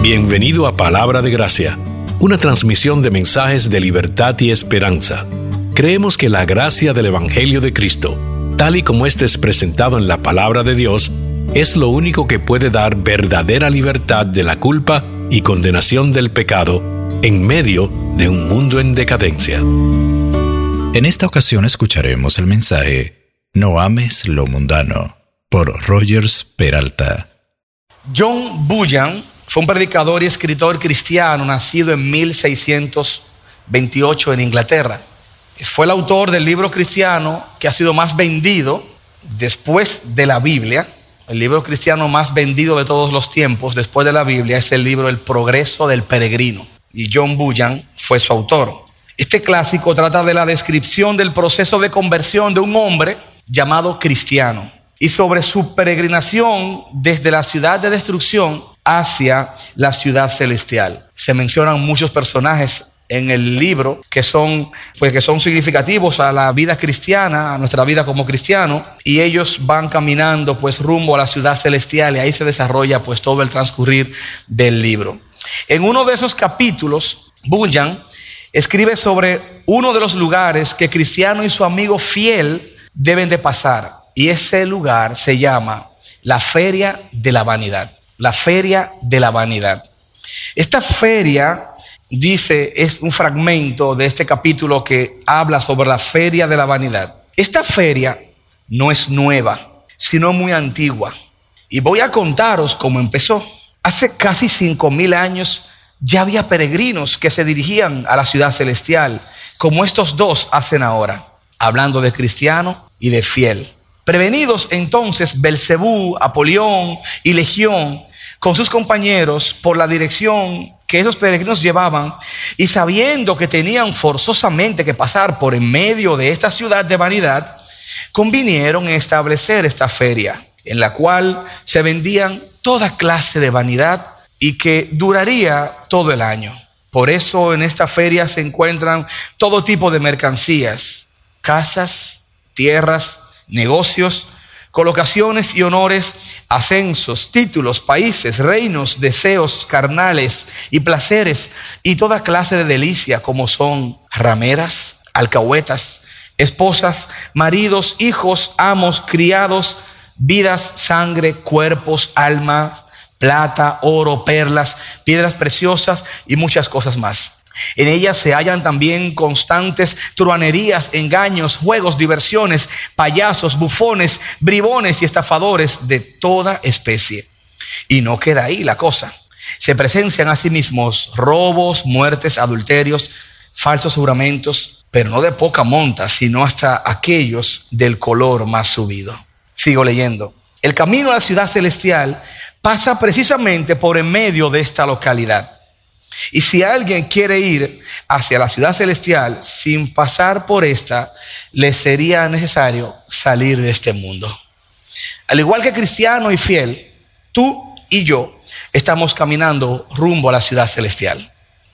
Bienvenido a Palabra de Gracia, una transmisión de mensajes de libertad y esperanza. Creemos que la gracia del Evangelio de Cristo, tal y como este es presentado en la Palabra de Dios, es lo único que puede dar verdadera libertad de la culpa y condenación del pecado en medio de un mundo en decadencia. En esta ocasión escucharemos el mensaje No ames lo mundano, por Rogers Peralta. John Bunyan fue un predicador y escritor cristiano nacido en 1628 en Inglaterra. Fue el autor del libro cristiano que ha sido más vendido después de la Biblia. El libro cristiano más vendido de todos los tiempos después de la Biblia es el libro El Progreso del Peregrino, y John Bunyan fue su autor. Este clásico trata de la descripción del proceso de conversión de un hombre llamado cristiano y sobre su peregrinación desde la ciudad de destrucción hacia la ciudad celestial. Se mencionan muchos personajes en el libro que son significativos a la vida cristiana, a nuestra vida como cristiano, y ellos van caminando rumbo a la ciudad celestial, y ahí se desarrolla todo el transcurrir del libro. En uno de esos capítulos, Bunyan escribe sobre uno de los lugares que Cristiano y su amigo fiel deben de pasar, y ese lugar se llama la Feria de la Vanidad. La Feria de la Vanidad. Esta feria, dice, es un fragmento de este capítulo que habla sobre la Feria de la Vanidad. Esta feria no es nueva, sino muy antigua. Y voy a contaros cómo empezó. Hace casi 5,000 años ya había peregrinos que se dirigían a la ciudad celestial, como estos dos hacen ahora, hablando de cristiano y de fiel. Prevenidos entonces Belcebú, Apolión y Legión con sus compañeros por la dirección que esos peregrinos llevaban, y sabiendo que tenían forzosamente que pasar por en medio de esta ciudad de vanidad, convinieron en establecer esta feria, en la cual se vendían toda clase de vanidad y que duraría todo el año. Por eso en esta feria se encuentran todo tipo de mercancías, casas, tierras, negocios, colocaciones y honores, ascensos, títulos, países, reinos, deseos carnales y placeres, y toda clase de delicia, como son rameras, alcahuetas, esposas, maridos, hijos, amos, criados, vidas, sangre, cuerpos, alma, plata, oro, perlas, piedras preciosas y muchas cosas más. En ellas se hallan también constantes truhanerías, engaños, juegos, diversiones, payasos, bufones, bribones y estafadores de toda especie. Y no queda ahí la cosa. Se presencian asimismo robos, muertes, adulterios, falsos juramentos, pero no de poca monta, sino hasta aquellos del color más subido. Sigo leyendo. El camino a la ciudad celestial pasa precisamente por en medio de esta localidad. Y si alguien quiere ir hacia la ciudad celestial sin pasar por esta, le sería necesario salir de este mundo. Al igual que cristiano y fiel, tú y yo estamos caminando rumbo a la ciudad celestial.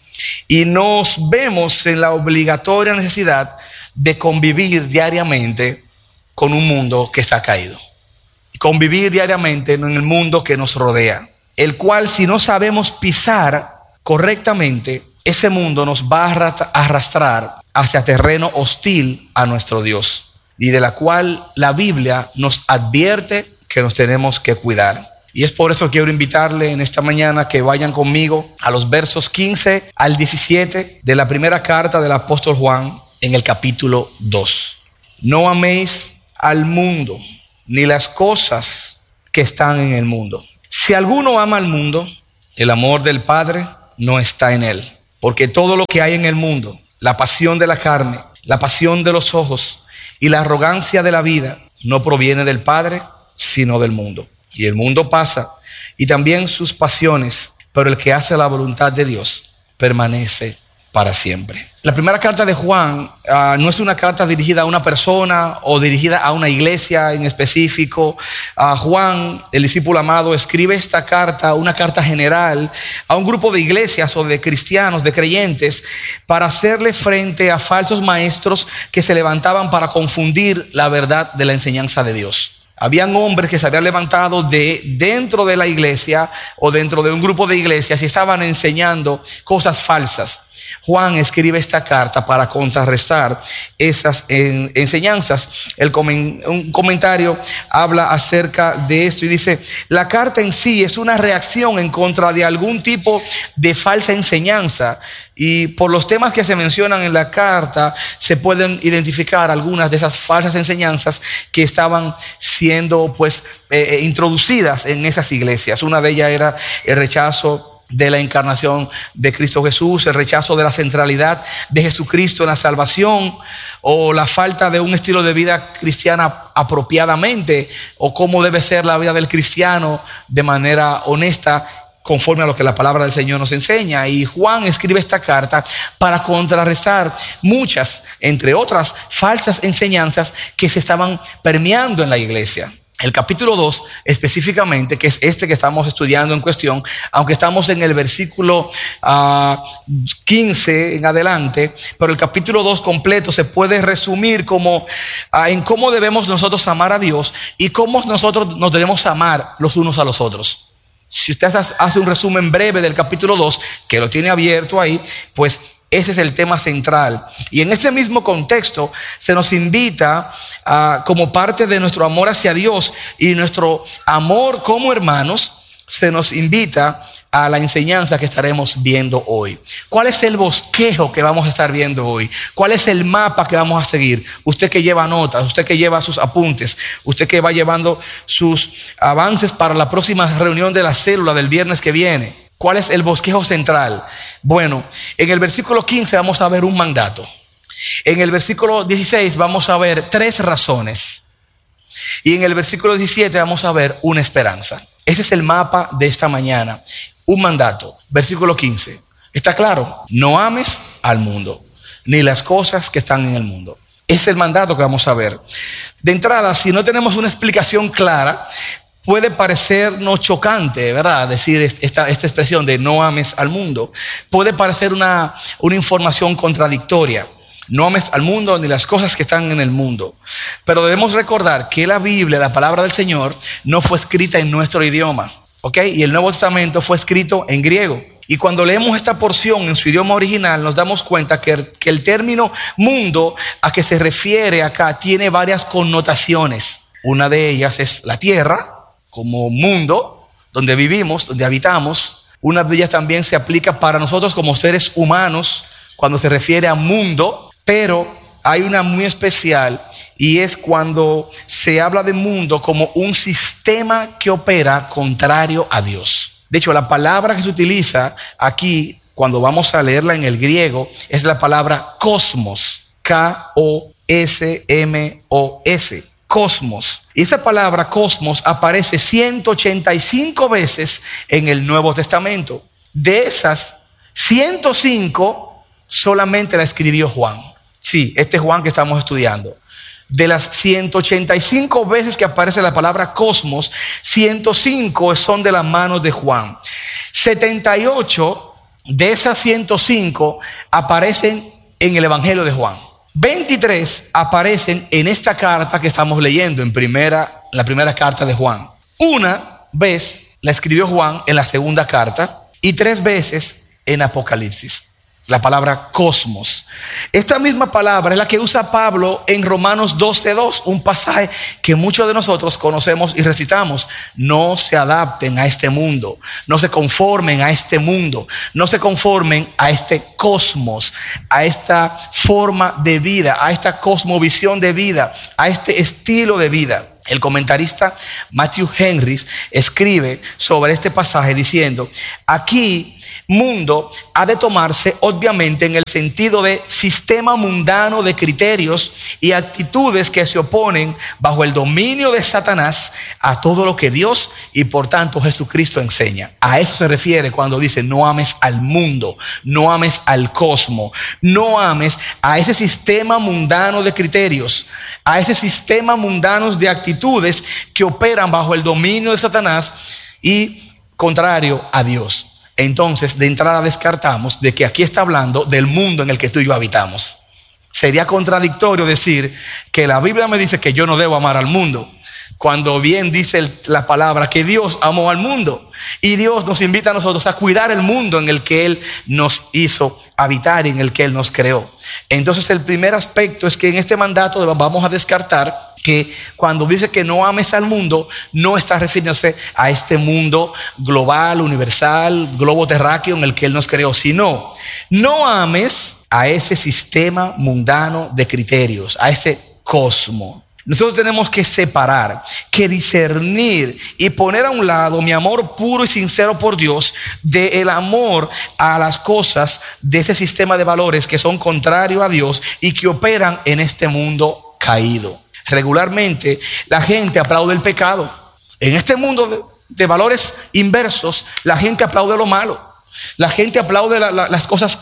Y nos vemos en la obligatoria necesidad de convivir diariamente con un mundo que está caído. Convivir diariamente en el mundo que nos rodea, el cual, si no sabemos pisar correctamente, ese mundo nos va a arrastrar hacia terreno hostil a nuestro Dios, y de la cual la Biblia nos advierte que nos tenemos que cuidar. Y es por eso que quiero invitarle en esta mañana que vayan conmigo a los versos 15 al 17 de la primera carta del apóstol Juan, en el capítulo 2. No améis al mundo, ni las cosas que están en el mundo. Si alguno ama al mundo, el amor del Padre no está en él. Porque todo lo que hay en el mundo, la pasión de la carne, la pasión de los ojos y la arrogancia de la vida, no proviene del Padre, sino del mundo. Y el mundo pasa, y también sus pasiones, pero el que hace la voluntad de Dios permanece para siempre. La primera carta de Juan no es una carta dirigida a una persona o dirigida a una iglesia en específico. Juan, el discípulo amado, escribe esta carta, una carta general, a un grupo de iglesias o de cristianos, de creyentes, para hacerle frente a falsos maestros que se levantaban para confundir la verdad de la enseñanza de Dios. Habían hombres que se habían levantado de dentro de la iglesia o dentro de un grupo de iglesias y estaban enseñando cosas falsas. Juan escribe esta carta para contrarrestar esas enseñanzas. Un comentario habla acerca de esto y dice: la carta en sí es una reacción en contra de algún tipo de falsa enseñanza, y por los temas que se mencionan en la carta se pueden identificar algunas de esas falsas enseñanzas que estaban siendo introducidas en esas iglesias. Una de ellas era el rechazo de la encarnación de Cristo Jesús, el rechazo de la centralidad de Jesucristo en la salvación, o la falta de un estilo de vida cristiana apropiadamente, o cómo debe ser la vida del cristiano de manera honesta, conforme a lo que la palabra del Señor nos enseña. Y Juan escribe esta carta para contrarrestar muchas, entre otras, falsas enseñanzas que se estaban permeando en la iglesia. El capítulo 2 específicamente, que es este que estamos estudiando en cuestión, aunque estamos en el versículo 15 en adelante, pero el capítulo 2 completo se puede resumir como en cómo debemos nosotros amar a Dios y cómo nosotros nos debemos amar los unos a los otros. Si usted hace un resumen breve del capítulo 2, que lo tiene abierto ahí, pues ese es el tema central. Y en ese mismo contexto se nos invita como parte de nuestro amor hacia Dios y nuestro amor como hermanos, se nos invita a la enseñanza que estaremos viendo hoy. ¿Cuál es el bosquejo que vamos a estar viendo hoy? ¿Cuál es el mapa que vamos a seguir? Usted que lleva notas, usted que lleva sus apuntes, usted que va llevando sus avances para la próxima reunión de la célula del viernes que viene. ¿Cuál es el bosquejo central? Bueno, en el versículo 15 vamos a ver un mandato. En el versículo 16 vamos a ver 3 razones. Y en el versículo 17 vamos a ver una esperanza. Ese es el mapa de esta mañana. Un mandato. Versículo 15. ¿Está claro? No ames al mundo, ni las cosas que están en el mundo. Ese es el mandato que vamos a ver. De entrada, si no tenemos una explicación clara, puede parecernos chocante, ¿verdad? Decir esta expresión de no ames al mundo. Puede parecer una información contradictoria. No ames al mundo ni las cosas que están en el mundo. Pero debemos recordar que la Biblia, la palabra del Señor, no fue escrita en nuestro idioma, ¿ok? Y el Nuevo Testamento fue escrito en griego. Y cuando leemos esta porción en su idioma original, nos damos cuenta que el término mundo a que se refiere acá tiene varias connotaciones. Una de ellas es la tierra, como mundo, donde vivimos, donde habitamos. Una de ellas también se aplica para nosotros como seres humanos, cuando se refiere a mundo, pero hay una muy especial, y es cuando se habla de mundo como un sistema que opera contrario a Dios. De hecho, la palabra que se utiliza aquí, cuando vamos a leerla en el griego, es la palabra cosmos, K-O-S-M-O-S. Cosmos. Y esa palabra cosmos aparece 185 veces en el Nuevo Testamento. De esas 105 solamente la escribió Juan. Sí, este Juan que estamos estudiando. De las 185 veces que aparece la palabra cosmos, 105 son de las manos de Juan. 78 de esas 105 aparecen en el Evangelio de Juan. 23 aparecen en esta carta que estamos leyendo, en la primera carta de Juan. Una vez la escribió Juan en la segunda carta y 3 veces en Apocalipsis. La palabra cosmos. Esta misma palabra es la que usa Pablo en Romanos 12:2, un pasaje que muchos de nosotros conocemos y recitamos. No se adapten a este mundo, no se conformen a este mundo, no se conformen a este cosmos, a esta forma de vida, a esta cosmovisión de vida, a este estilo de vida. El comentarista Matthew Henry escribe sobre este pasaje diciendo: aquí mundo ha de tomarse obviamente en el sentido de sistema mundano de criterios y actitudes que se oponen bajo el dominio de Satanás a todo lo que Dios y por tanto Jesucristo enseña. A eso se refiere cuando dice no ames al mundo, no ames al cosmos, no ames a ese sistema mundano de criterios, a ese sistema mundano de actitudes que operan bajo el dominio de Satanás y contrario a Dios. Entonces, de entrada descartamos de que aquí está hablando del mundo en el que tú y yo habitamos. Sería contradictorio decir que la Biblia me dice que yo no debo amar al mundo. cuando bien dice la palabra que Dios amó al mundo. Y Dios nos invita a nosotros a cuidar el mundo en el que Él nos hizo habitar y en el que Él nos creó. Entonces el primer aspecto es que en este mandato vamos a descartar que cuando dice que no ames al mundo, no está refiriéndose a este mundo global, universal, globo terráqueo en el que Él nos creó, sino no ames a ese sistema mundano de criterios, a ese cosmos. Nosotros tenemos que separar, que discernir y poner a un lado mi amor puro y sincero por Dios del amor a las cosas de ese sistema de valores que son contrarios a Dios y que operan en este mundo caído. Regularmente la gente aplaude el pecado. En este mundo de valores inversos, la gente aplaude lo malo. La gente aplaude las cosas.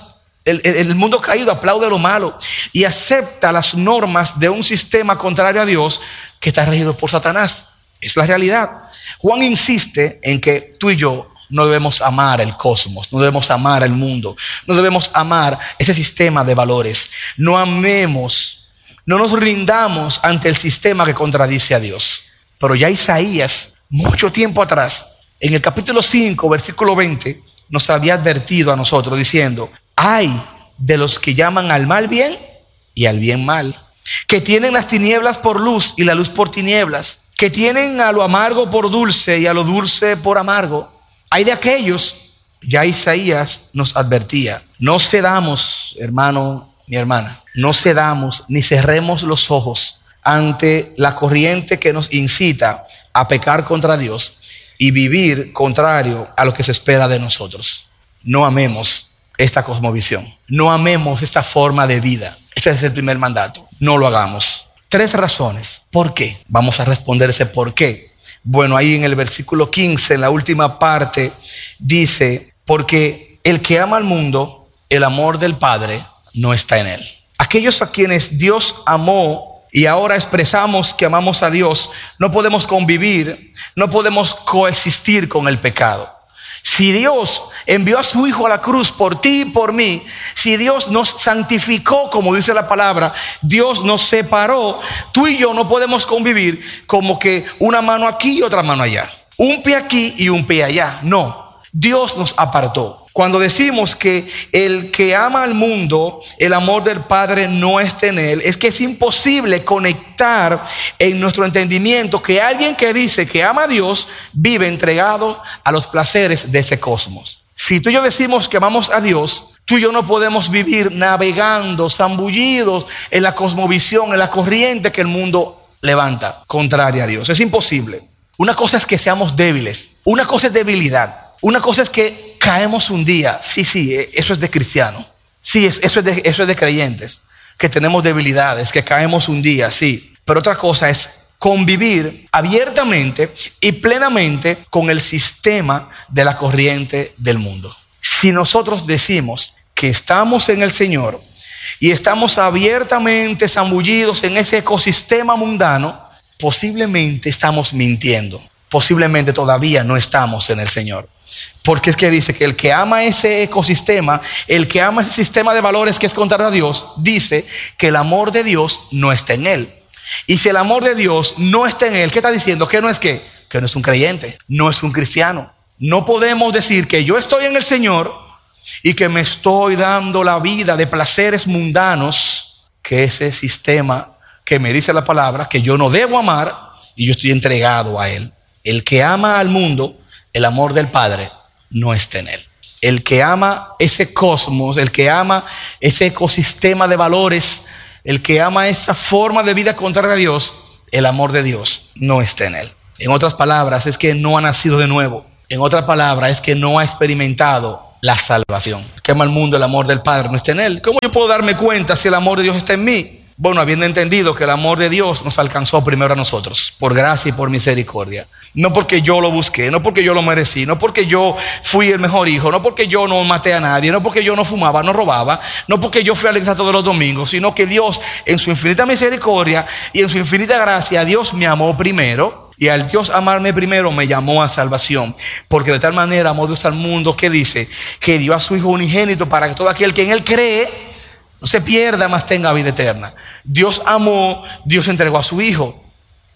El mundo caído aplaude lo malo y acepta las normas de un sistema contrario a Dios que está regido por Satanás. Es la realidad. Juan insiste en que tú y yo no debemos amar el cosmos, no debemos amar el mundo, no debemos amar ese sistema de valores. No amemos, no nos rindamos ante el sistema que contradice a Dios. Pero ya Isaías, mucho tiempo atrás, en el capítulo 5, versículo 20, nos había advertido a nosotros diciendo: ay de los que llaman al mal bien y al bien mal, que tienen las tinieblas por luz y la luz por tinieblas, que tienen a lo amargo por dulce y a lo dulce por amargo. Ay de aquellos, ya Isaías nos advertía, no cedamos, hermano, mi hermana, no cedamos ni cerremos los ojos ante la corriente que nos incita a pecar contra Dios y vivir contrario a lo que se espera de nosotros. No amemos esta cosmovisión, no amemos esta forma de vida. Ese es el primer mandato, no lo hagamos. 3 razones. ¿Por qué? Vamos a responder ese por qué. Bueno, ahí en el versículo 15, en la última parte, dice: porque el que ama al mundo, el amor del Padre no está en él. Aquellos a quienes Dios amó y ahora expresamos que amamos a Dios, no podemos convivir, no podemos coexistir con el pecado. Si Dios envió a su Hijo a la cruz por ti y por mí, si Dios nos santificó, como dice la palabra, Dios nos separó, tú y yo no podemos convivir como que una mano aquí y otra mano allá, un pie aquí y un pie allá. No, Dios nos apartó. Cuando decimos que el que ama al mundo, el amor del Padre no está en él, es que es imposible conectar en nuestro entendimiento que alguien que dice que ama a Dios vive entregado a los placeres de ese cosmos. Si tú y yo decimos que amamos a Dios, tú y yo no podemos vivir navegando, zambullidos en la cosmovisión, en la corriente que el mundo levanta contraria a Dios. Es imposible. Una cosa es que seamos débiles, una cosa es debilidad. Una cosa es que caemos un día. Sí, eso es de cristiano. Sí, eso es de creyentes. Que tenemos debilidades, que caemos un día, sí. Pero otra cosa es convivir abiertamente y plenamente con el sistema de la corriente del mundo. Si nosotros decimos que estamos en el Señor y estamos abiertamente zambullidos en ese ecosistema mundano, posiblemente estamos mintiendo. Posiblemente todavía no estamos en el Señor. Porque es que dice que el que ama ese ecosistema, el que ama ese sistema de valores que es contrario a Dios, dice que el amor de Dios no está en él. Y si el amor de Dios no está en él, ¿qué está diciendo? Que no es que no es un creyente, no es un cristiano. No podemos decir que yo estoy en el Señor y que me estoy dando la vida de placeres mundanos, que ese sistema que me dice la palabra que yo no debo amar y yo estoy entregado a él. El que ama al mundo, el amor del Padre no está en él. El que ama ese cosmos, el que ama ese ecosistema de valores, el que ama esa forma de vida contraria a Dios, el amor de Dios no está en él. En otras palabras, es que no ha nacido de nuevo. En otras palabras, es que no ha experimentado la salvación. El que ama al mundo, el amor del Padre no está en él. ¿Cómo yo puedo darme cuenta si el amor de Dios está en mí? Bueno, habiendo entendido que el amor de Dios nos alcanzó primero a nosotros, por gracia y por misericordia. No porque yo lo busqué, no porque yo lo merecí, no porque yo fui el mejor hijo, no porque yo no maté a nadie, no porque yo no fumaba, no robaba, no porque yo fui a la iglesia todos los domingos, sino que Dios, en su infinita misericordia y en su infinita gracia, Dios me amó primero. Y al Dios amarme primero me llamó a salvación. Porque de tal manera amó Dios al mundo que dice que dio a su Hijo unigénito para que todo aquel que en él cree no se pierda, mas tenga vida eterna. Dios amó, Dios entregó a su Hijo.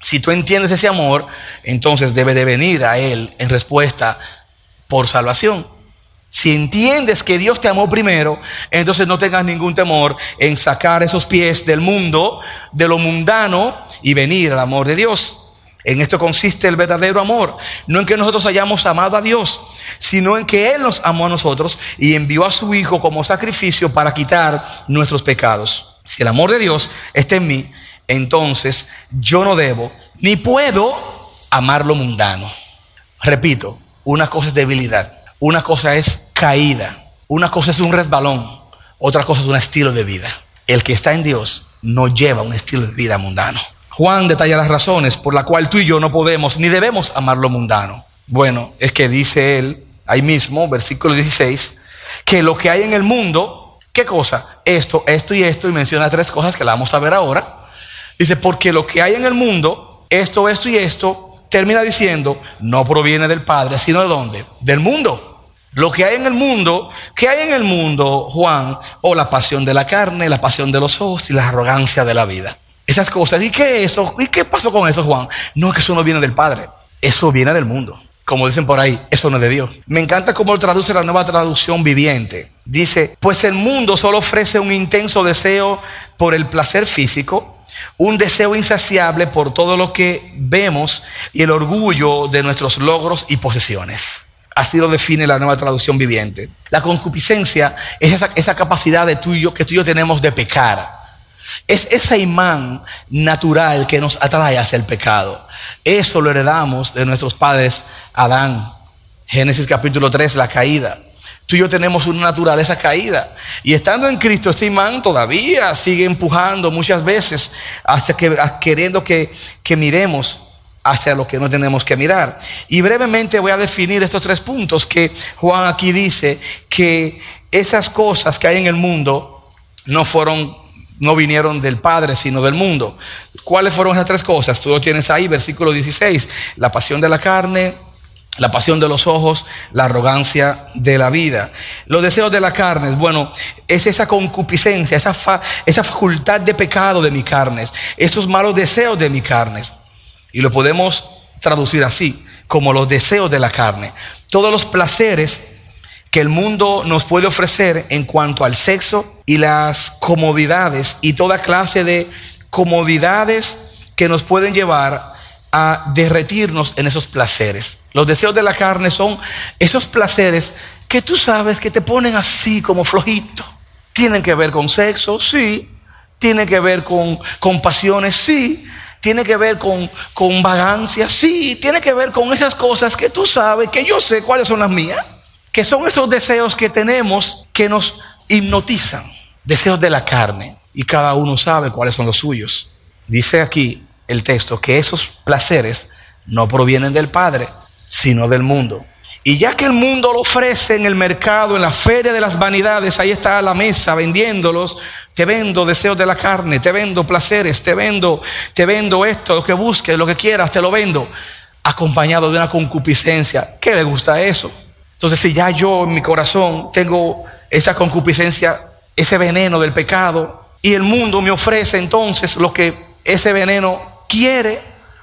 Si tú entiendes ese amor, entonces debe de venir a Él en respuesta por salvación. Si entiendes que Dios te amó primero, entonces no tengas ningún temor en sacar esos pies del mundo, de lo mundano, y venir al amor de Dios. En esto consiste el verdadero amor, no en que nosotros hayamos amado a Dios, sino en que Él nos amó a nosotros y envió a su Hijo como sacrificio para quitar nuestros pecados. Si el amor de Dios está en mí, entonces yo no debo ni puedo amar lo mundano. Repito, una cosa es debilidad, una cosa es caída, una cosa es un resbalón, otra cosa es un estilo de vida. El que está en Dios no lleva un estilo de vida mundano. Juan detalla las razones por las cuales tú y yo no podemos ni debemos amar lo mundano. Bueno, es que dice él, ahí mismo, versículo 16, que lo que hay en el mundo, ¿qué cosa? Esto y esto, y menciona 3 cosas que la vamos a ver ahora. Dice, porque lo que hay en el mundo, esto y esto, termina diciendo, no proviene del Padre, sino ¿de dónde? Del mundo. Lo que hay en el mundo, ¿qué hay en el mundo, Juan? La pasión de la carne, la pasión de los ojos y la arrogancia de la vida. Esas cosas. ¿Y qué es eso? ¿Y qué pasó con eso, Juan? No, que eso no viene del Padre. Eso viene del mundo. Como dicen por ahí, eso no es de Dios. Me encanta cómo lo traduce la Nueva Traducción Viviente. Dice, pues el mundo solo ofrece un intenso deseo por el placer físico, un deseo insaciable por todo lo que vemos y el orgullo de nuestros logros y posesiones. Así lo define la Nueva Traducción Viviente. La concupiscencia es esa capacidad que tú y yo tenemos de pecar. Es ese imán natural que nos atrae hacia el pecado. Eso lo heredamos de nuestros padres Adán. Génesis capítulo 3, la caída. Tú y yo tenemos una naturaleza caída. Y estando en Cristo, este imán todavía sigue empujando muchas veces queriendo que miremos hacia lo que no tenemos que mirar. Y brevemente voy a definir estos 3 puntos que Juan aquí dice, que esas cosas que hay en el mundo no vinieron del Padre, sino del mundo. ¿Cuáles fueron esas 3 cosas? Tú lo tienes ahí, versículo 16. La pasión de la carne, la pasión de los ojos, la arrogancia de la vida. Los deseos de la carne, bueno, es esa concupiscencia, esa facultad de pecado de mi carne, esos malos deseos de mi carne. Y lo podemos traducir así, como los deseos de la carne. Todos los placeres que el mundo nos puede ofrecer en cuanto al sexo y las comodidades y toda clase de comodidades que nos pueden llevar a derretirnos en esos placeres. Los deseos de la carne son esos placeres que tú sabes que te ponen así como flojito. Tienen que ver con sexo, sí. Tienen que ver con pasiones, sí. Tiene que ver con vagancia, sí. Tiene que ver con esas cosas que tú sabes, que yo sé cuáles son las mías. Que son esos deseos que tenemos que nos hipnotizan. Deseos de la carne. Y cada uno sabe cuáles son los suyos. Dice aquí el texto que esos placeres no provienen del Padre, sino del mundo. Y ya que el mundo lo ofrece en el mercado, en la feria de las vanidades, ahí está a la mesa vendiéndolos. Te vendo deseos de la carne, te vendo placeres, te vendo esto, lo que busques, lo que quieras, te lo vendo. Acompañado de una concupiscencia. ¿Qué le gusta eso? Entonces, si ya yo en mi corazón tengo esa concupiscencia, ese veneno del pecado, y el mundo me ofrece entonces lo que ese veneno quiere,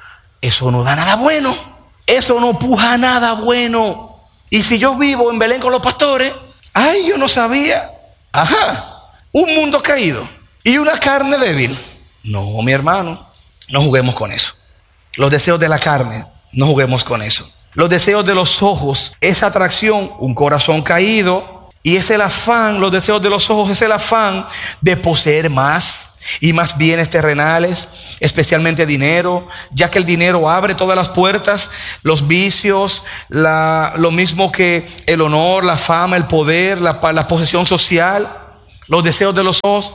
eso no da nada bueno. Eso no puja nada bueno. Y si yo vivo en Belén con los pastores, ay, yo no sabía. Ajá, un mundo caído y una carne débil. No, mi hermano, no juguemos con eso. Los deseos de la carne, no juguemos con eso. Los deseos de los ojos, esa atracción, un corazón caído, y es el afán, los deseos de los ojos es el afán de poseer más y más bienes terrenales, especialmente dinero, ya que el dinero abre todas las puertas, los vicios, lo mismo que el honor, la fama, el poder, la posesión social. Los deseos de los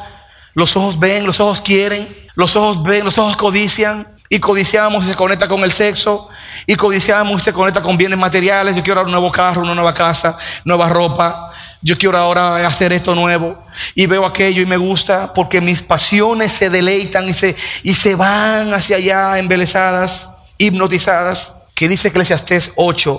ojos ven, los ojos quieren, los ojos ven, los ojos codician, y codiciamos y se conecta con el sexo, y codiciamos y se conecta con bienes materiales. Yo quiero ahora un nuevo carro, una nueva casa, nueva ropa. Yo quiero ahora hacer esto nuevo, y veo aquello y me gusta, porque mis pasiones se deleitan y se van hacia allá embelesadas, hipnotizadas. Que dice Eclesiastés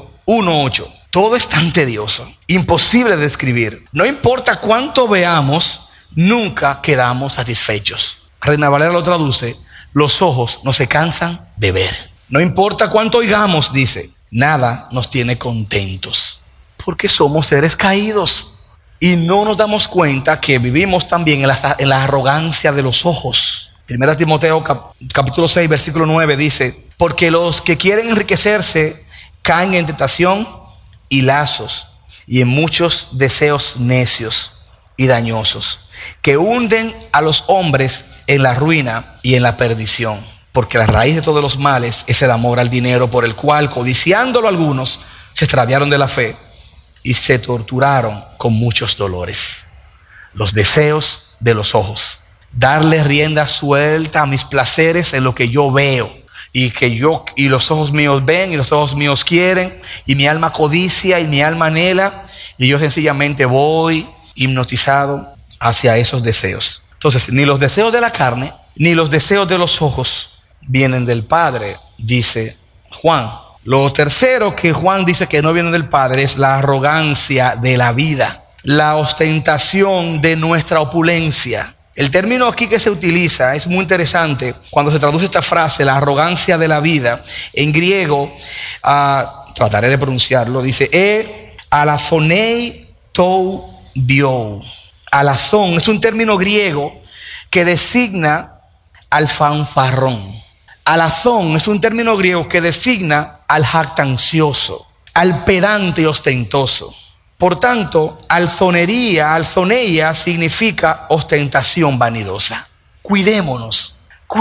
1:8. Todo es tan tedioso, imposible de describir. No importa cuánto veamos, nunca quedamos satisfechos. Reina Valera lo traduce: los ojos no se cansan de ver. No importa cuánto oigamos, dice, nada nos tiene contentos, porque somos seres caídos y no nos damos cuenta que vivimos también en la arrogancia de los ojos. 1 Timoteo capítulo 6 versículo 9 dice: porque los que quieren enriquecerse caen en tentación y lazos y en muchos deseos necios y dañosos, que hunden a los hombres en la ruina y en la perdición. Porque la raíz de todos los males es el amor al dinero, por el cual, codiciándolo algunos, se extraviaron de la fe y se torturaron con muchos dolores. Los deseos de los ojos. Darle rienda suelta a mis placeres en lo que yo veo y los ojos míos ven y los ojos míos quieren y mi alma codicia y mi alma anhela y yo sencillamente voy hipnotizado hacia esos deseos. Entonces, ni los deseos de la carne ni los deseos de los ojos vienen del Padre, dice Juan. Lo tercero que Juan dice que no viene del Padre es la arrogancia de la vida, la ostentación de nuestra opulencia. El término aquí que se utiliza es muy interesante cuando se traduce esta frase, la arrogancia de la vida. En griego, trataré de pronunciarlo, dice alazonei tou biou. Alazón es un término griego que designa al fanfarrón. Alazón es un término griego que designa al jactancioso, al pedante y ostentoso. Por tanto, alzoneia significa ostentación vanidosa. Cuidémonos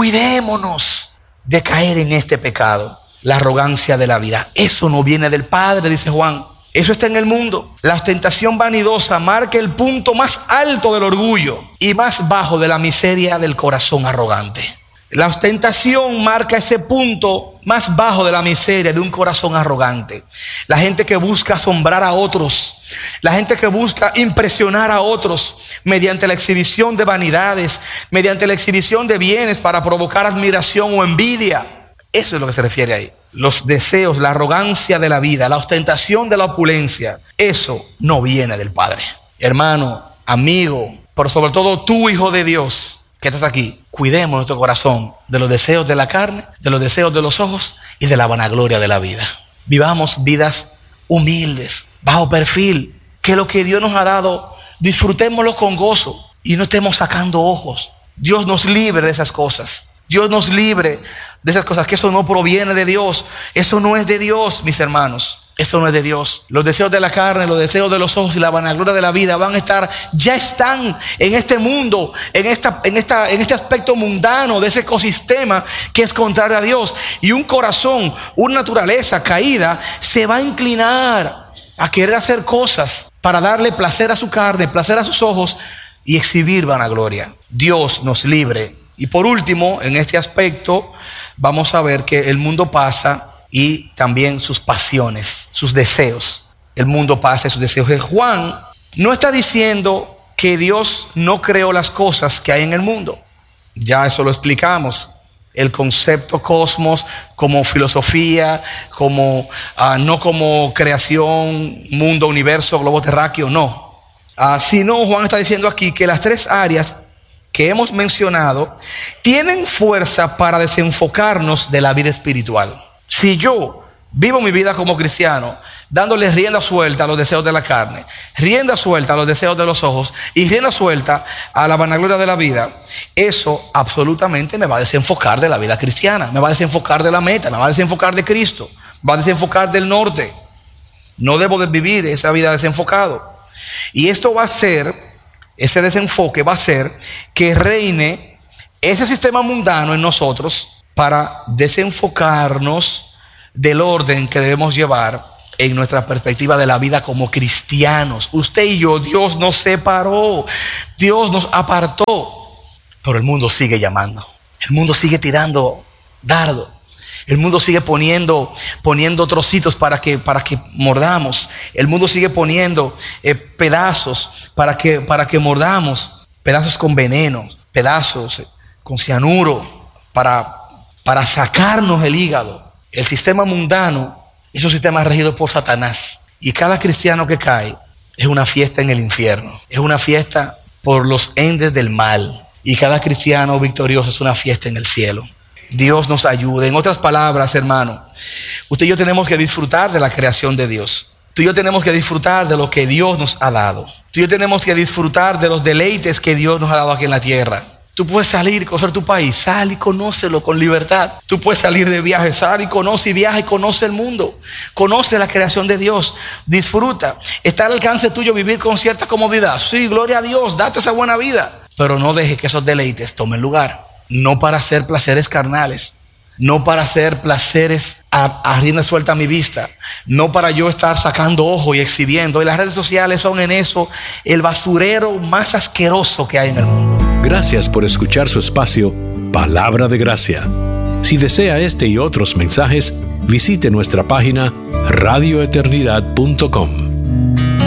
de caer en este pecado, la arrogancia de la vida. Eso no viene del Padre, dice Juan. Eso está en el mundo. La ostentación vanidosa marca el punto más alto del orgullo y más bajo de la miseria del corazón arrogante. La ostentación marca ese punto más bajo de la miseria de un corazón arrogante. La gente que busca asombrar a otros, la gente que busca impresionar a otros mediante la exhibición de vanidades, mediante la exhibición de bienes para provocar admiración o envidia. Eso es lo que se refiere ahí. Los deseos, la arrogancia de la vida, la ostentación de la opulencia, eso no viene del Padre. Hermano, amigo, pero sobre todo tú, hijo de Dios, que estás aquí, cuidemos nuestro corazón de los deseos de la carne, de los deseos de los ojos y de la vanagloria de la vida. Vivamos vidas humildes, bajo perfil, que lo que Dios nos ha dado, disfrutémoslo con gozo y no estemos sacando ojos. Dios nos libre de esas cosas. Dios nos libre de esas cosas, que eso no proviene de Dios. Eso no es de Dios, mis hermanos. Eso no es de Dios. Los deseos de la carne, los deseos de los ojos y la vanagloria de la vida ya están en este mundo, en este aspecto mundano de ese ecosistema que es contrario a Dios. Y un corazón, una naturaleza caída se va a inclinar a querer hacer cosas para darle placer a su carne, placer a sus ojos y exhibir vanagloria. Dios nos libre. Y por último, en este aspecto, vamos a ver que el mundo pasa y también sus pasiones, sus deseos. El mundo pasa y sus deseos. Juan no está diciendo que Dios no creó las cosas que hay en el mundo. Ya eso lo explicamos. El concepto cosmos como filosofía, no como creación, mundo, universo, globo terráqueo, no. Sino Juan está diciendo aquí que las tres áreas que hemos mencionado tienen fuerza para desenfocarnos de la vida espiritual. Si yo vivo mi vida como cristiano, dándole rienda suelta a los deseos de la carne, rienda suelta a los deseos de los ojos y rienda suelta a la vanagloria de la vida, eso absolutamente me va a desenfocar de la vida cristiana, me va a desenfocar de la meta, me va a desenfocar de Cristo, me va a desenfocar del norte. No debo de vivir esa vida desenfocado. Y esto va a ser, ese desenfoque va a hacer que reine ese sistema mundano en nosotros para desenfocarnos del orden que debemos llevar en nuestra perspectiva de la vida como cristianos. Usted y yo, Dios nos separó, Dios nos apartó, pero el mundo sigue llamando, el mundo sigue tirando dardo, el mundo sigue poniendo trocitos para que mordamos, el mundo sigue poniendo pedazos para que mordamos, pedazos con veneno, pedazos con cianuro para sacarnos el hígado. El sistema mundano es un sistema regido por Satanás. Y cada cristiano que cae es una fiesta en el infierno. Es una fiesta por los endes del mal. Y cada cristiano victorioso es una fiesta en el cielo. Dios nos ayude. En otras palabras, hermano, usted y yo tenemos que disfrutar de la creación de Dios. Tú y yo tenemos que disfrutar de lo que Dios nos ha dado. Tú y yo tenemos que disfrutar de los deleites que Dios nos ha dado aquí en la tierra. Tú puedes salir y conocer tu país, sal y conócelo con libertad. Tú puedes salir de viaje, sal y conoce y viaja y conoce el mundo. Conoce la creación de Dios, disfruta. Está al alcance tuyo vivir con cierta comodidad. Sí, gloria a Dios, date esa buena vida. Pero no dejes que esos deleites tomen lugar. No para hacer placeres carnales, no para hacer placeres a rienda suelta a mi vista, no para yo estar sacando ojo y exhibiendo. Y las redes sociales son en eso el basurero más asqueroso que hay en el mundo. Gracias por escuchar su espacio Palabra de Gracia. Si desea este y otros mensajes, visite nuestra página radioeternidad.com.